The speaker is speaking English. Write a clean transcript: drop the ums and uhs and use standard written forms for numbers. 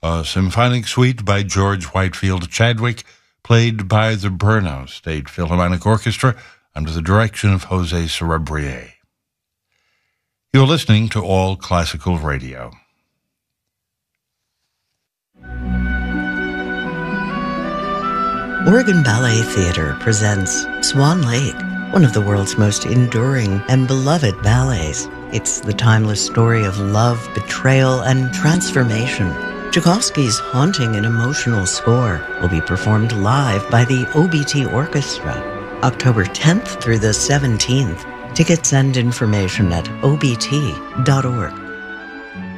a symphonic suite by George Whitefield Chadwick, played by the Brno State Philharmonic Orchestra under the direction of Jose Cerebrier. You're listening to All Classical Radio. Oregon Ballet Theatre presents Swan Lake, one of the world's most enduring and beloved ballets. It's the timeless story of love, betrayal, and transformation. Tchaikovsky's haunting and emotional score will be performed live by the OBT Orchestra, October 10th through the 17th. Tickets and information at obt.org.